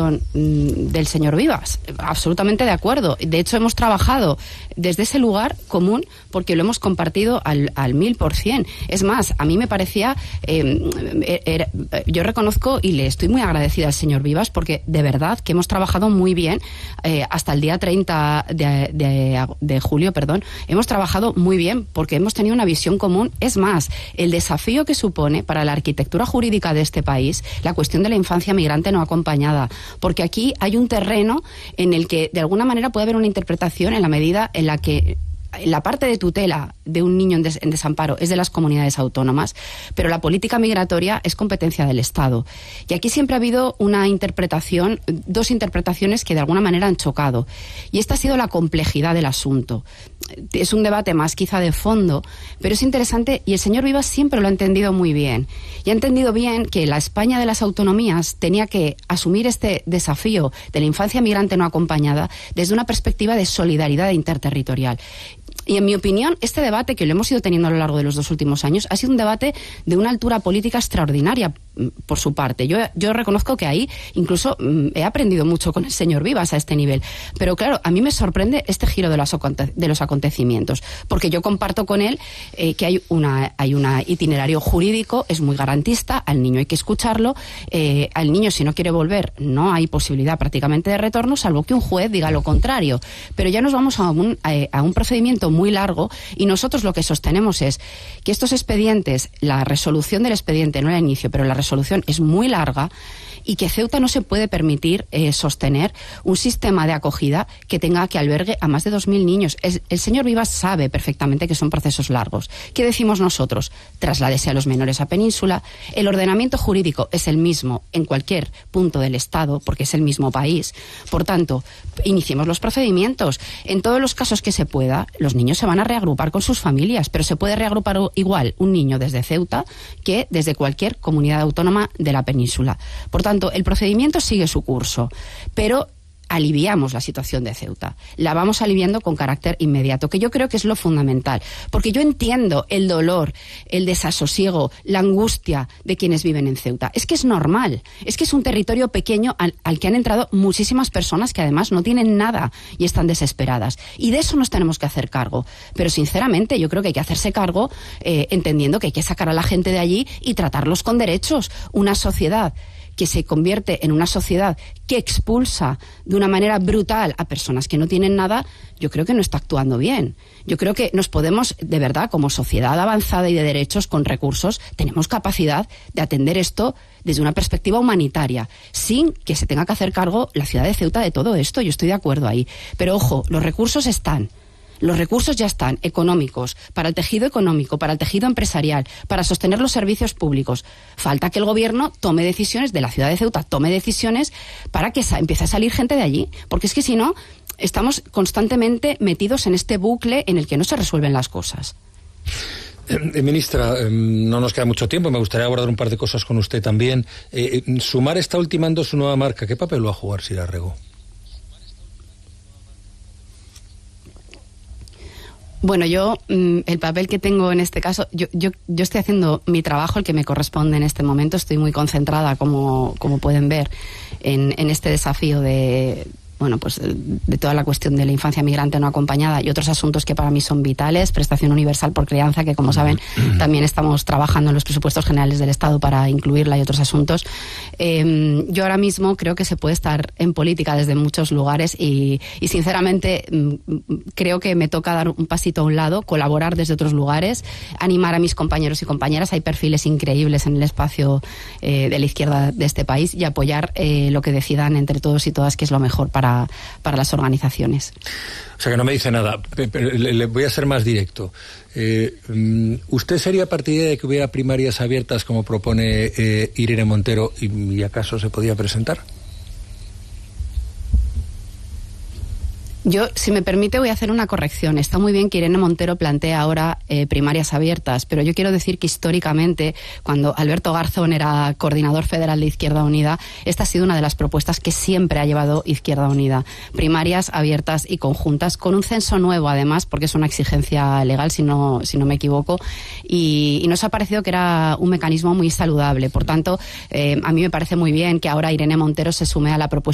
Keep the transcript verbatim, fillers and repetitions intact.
posición mmm, del señor Vivas. Absolutamente de acuerdo. De hecho, hemos trabajado desde ese lugar común porque lo hemos compartido al, al mil por cien. Es más, a mí me parecía... Eh, era, yo reconozco y le estoy muy agradecida al señor Vivas porque de verdad que hemos trabajado muy bien eh, hasta el día treinta de, de, de julio, perdón. Hemos trabajado muy bien porque hemos tenido una visión común. Es más, el desafío que supone para la arquitectura jurídica de este país la cuestión de la infancia migrante no acompañada, porque aquí hay un terreno en el que de alguna manera puede haber una interpretación en la medida en la que la parte de tutela de un niño en, des en desamparo es de las comunidades autónomas, pero la política migratoria es competencia del Estado. Y aquí siempre ha habido una interpretación, dos interpretaciones que de alguna manera han chocado. Y esta ha sido la complejidad del asunto. Es un debate más quizá de fondo, pero es interesante y el señor Vivas siempre lo ha entendido muy bien. Y ha entendido bien que la España de las autonomías tenía que asumir este desafío de la infancia migrante no acompañada desde una perspectiva de solidaridad interterritorial. Y en mi opinión, este debate que lo hemos ido teniendo a lo largo de los dos últimos años ha sido un debate de una altura política extraordinaria por su parte. Yo, yo reconozco que ahí incluso mm, he aprendido mucho con el señor Vivas a este nivel. Pero claro, a mí me sorprende este giro de los, de los acontecimientos, porque yo comparto con él eh, que hay una hay un itinerario jurídico, es muy garantista, al niño hay que escucharlo, eh, al niño si no quiere volver no hay posibilidad prácticamente de retorno, salvo que un juez diga lo contrario. Pero ya nos vamos a un, a, a un procedimiento muy largo y nosotros lo que sostenemos es que estos expedientes, la resolución del expediente, no el inicio, pero la resolución es muy larga y que Ceuta no se puede permitir eh, sostener un sistema de acogida que tenga que albergue a más de dos mil niños. Es, el señor Vivas sabe perfectamente que son procesos largos. ¿Qué decimos nosotros? Trasládese a los menores a Península. El ordenamiento jurídico es el mismo en cualquier punto del Estado, porque es el mismo país. Por tanto, iniciemos los procedimientos. En todos los casos que se pueda, los niños se van a reagrupar con sus familias, pero se puede reagrupar igual un niño desde Ceuta que desde cualquier comunidad autónoma de la península. Por tanto, el procedimiento sigue su curso, pero aliviamos la situación de Ceuta. La vamos aliviando con carácter inmediato, que yo creo que es lo fundamental, porque yo entiendo el dolor, el desasosiego, la angustia de quienes viven en Ceuta. Es que es normal, es que es un territorio pequeño al, al que han entrado muchísimas personas que además no tienen nada y están desesperadas. Y de eso nos tenemos que hacer cargo. Pero sinceramente yo creo que hay que hacerse cargo eh, entendiendo que hay que sacar a la gente de allí y tratarlos con derechos. Una sociedad que se convierte en una sociedad que expulsa de una manera brutal a personas que no tienen nada, yo creo que no está actuando bien. Yo creo que nos podemos, de verdad, como sociedad avanzada y de derechos con recursos, tenemos capacidad de atender esto desde una perspectiva humanitaria, sin que se tenga que hacer cargo la ciudad de Ceuta de todo esto. Yo estoy de acuerdo ahí. Pero ojo, los recursos están. Los recursos ya están, económicos, para el tejido económico, para el tejido empresarial, para sostener los servicios públicos. Falta que el gobierno tome decisiones, de la ciudad de Ceuta, tome decisiones para que empiece a salir gente de allí. Porque es que si no, estamos constantemente metidos en este bucle en el que no se resuelven las cosas. Eh, ministra, eh, no nos queda mucho tiempo, me gustaría abordar un par de cosas con usted también. Eh, eh, Sumar está ultimando su nueva marca. ¿Qué papel va a jugar Sira Rego? Bueno, yo, el papel que tengo en este caso, yo, yo, yo estoy haciendo mi trabajo, el que me corresponde en este momento. Estoy muy concentrada, como, como pueden ver, en, en este desafío de... bueno, pues de toda la cuestión de la infancia migrante no acompañada y otros asuntos que para mí son vitales, prestación universal por crianza, que como saben también estamos trabajando en los presupuestos generales del Estado para incluirla y otros asuntos. Eh, yo ahora mismo creo que se puede estar en política desde muchos lugares y, y sinceramente creo que me toca dar un pasito a un lado, colaborar desde otros lugares, animar a mis compañeros y compañeras, hay perfiles increíbles en el espacio eh, de la izquierda de este país y apoyar eh, lo que decidan entre todos y todas que es lo mejor para Para, para las organizaciones. O sea que no me dice nada, pero le, le voy a ser más directo. Eh, ¿Usted sería partidaria de que hubiera primarias abiertas como propone eh, Irene Montero y, y acaso se podía presentar? Yo, si me permite, voy a hacer una corrección. Está muy bien que Irene Montero plantea ahora eh, primarias abiertas, pero yo quiero decir que históricamente, cuando Alberto Garzón era coordinador federal de Izquierda Unida, esta ha sido una de las propuestas que siempre ha llevado Izquierda Unida. Primarias abiertas y conjuntas, con un censo nuevo además, porque es una exigencia legal, si no, si no me equivoco, y, y nos ha parecido que era un mecanismo muy saludable. Por tanto, eh, a mí me parece muy bien que ahora Irene Montero se sume a la propuesta